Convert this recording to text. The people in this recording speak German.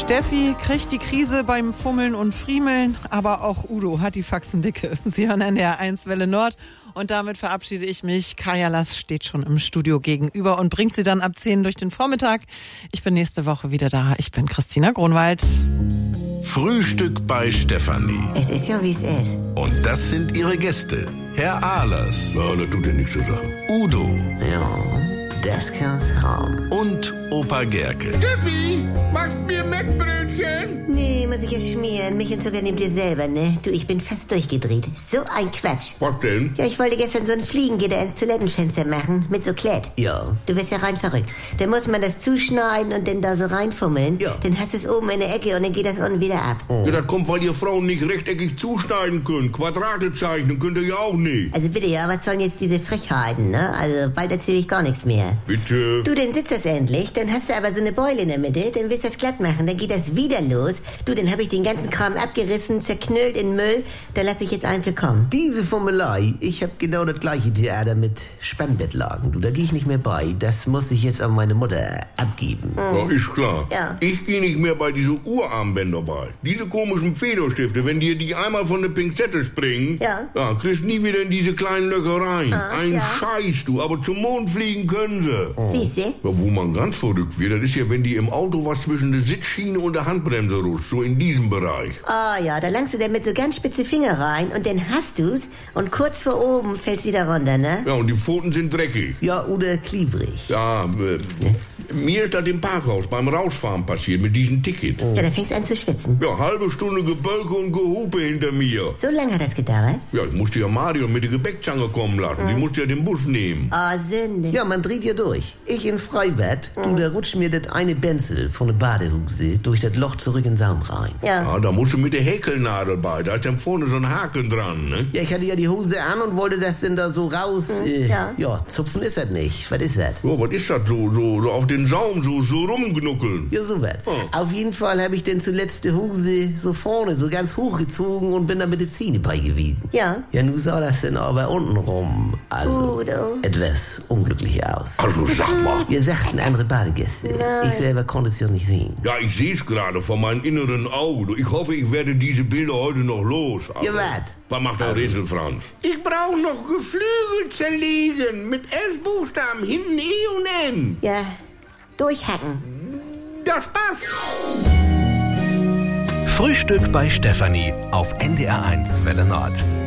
Steffi kriegt die Krise beim Fummeln und Friemeln, aber auch Udo hat die Faxen dicke. Sie hören NDR 1 Welle Nord und damit verabschiede ich mich. Kaya Lass steht schon im Studio gegenüber und bringt sie dann ab 10 durch den Vormittag. Ich bin nächste Woche wieder da. Ich bin Christina Gronwald. Frühstück bei Stefanie. Es ist ja, wie es ist. Und das sind ihre Gäste. Herr Ahlers. Ja, das tut ja nichts zu sagen. Udo. Ja, das kann's haben. Und Opa Gerke. Steffi, machst mir Mettbrötchen? Nee, muss ich ja schmieren. Milch und Zucker nehmt ihr selber, ne? Du, ich bin fast durchgedreht. So ein Quatsch. Was denn? Ja, ich wollte gestern so ein Fliegengitter ins Toilettenfenster machen, mit so Klett. Ja. Du wirst ja rein verrückt. Dann muss man das zuschneiden und dann da so reinfummeln. Ja. Dann hast du es oben in der Ecke und dann geht das unten wieder ab. Ja, das kommt, weil ihr Frauen nicht rechteckig zuschneiden könnt. Quadrate zeichnen könnt ihr ja auch nicht. Also bitte, ja, was sollen jetzt diese Frechheiten, ne? Also bald erzähle ich gar nichts mehr. Bitte. Du, dann sitzt das endlich, dann hast du aber so eine Beule in der Mitte, dann willst du das glatt machen, dann geht das wieder los. Du, dann habe ich den ganzen Kram abgerissen, zerknüllt in Müll, da lasse ich jetzt einen für kommen. Diese Formelei, ich habe genau das gleiche Theater mit Spannbettlagen. Du, da gehe ich nicht mehr bei. Das muss ich jetzt an meine Mutter abgeben. Ja, ist klar. Ja. Ich gehe nicht mehr bei diese Urarmbänder bei. Diese komischen Federstifte, wenn dir die einmal von der Pinzette springen, Ja. kriegst nie wieder in diese kleinen Löcher rein. Ein ja. Scheiß, du, aber zum Mond fliegen können sie. Siehst du? Ja, wo man ganz verrückt wird, das ist ja, wenn die im Auto was zwischen der Sitzschiene und der Handbremse rutscht, so in diesem Bereich. Ah ja, da langst du dann mit so ganz spitze Finger rein und dann hast du's und kurz vor oben fällt's wieder runter, ne? Ja, und die Pfoten sind dreckig. Ja, oder klebrig. Ja, mir ist das im Parkhaus beim Rausfahren passiert mit diesem Ticket. Ja, da fängst du an zu schwitzen. Ja, halbe Stunde Gebölke und Gehupe hinter mir. So lange hat das gedauert? Ja, ich musste ja Mario mit der Gebäckzange kommen lassen. Die musste ja den Bus nehmen. Ah, Sünde. Ja, man dreht ja durch. Ich in Freibad, du, da rutscht mir das eine Benzel von der Badehuse durch das Loch zurück in den Saum rein. Ja. Ja, da musst du mit der Häkelnadel bei. Da ist dann vorne so ein Haken dran, ne? Ja, ich hatte ja die Hose an und wollte das denn da so raus. ja. Zupfen ist das nicht. Was ist das? So, was ist das so auf den Saum so rumgnuckeln? Ja, so was. Auf jeden Fall habe ich denn zuletzt die Hose so vorne, so ganz hochgezogen und bin da mit den Zähnen bei gewesen. Ja. Ja, nun sah das denn aber untenrum, also Udo. etwas unglücklich aus. Also sag mal. Ihr sagten andere Badegäste. Nein. Ich selber konnte es ja nicht sehen. Ja, ich sehe es gerade vor meinem inneren Auge. Ich hoffe, ich werde diese Bilder heute noch los. Ja, wat? Was macht der Rätsel, Franz? Ich brauche noch Geflügel zerlegen mit 11 Buchstaben, hinten E und N. Ja, durchhacken. Das passt. Frühstück bei Stefanie auf NDR 1 Welle Nord.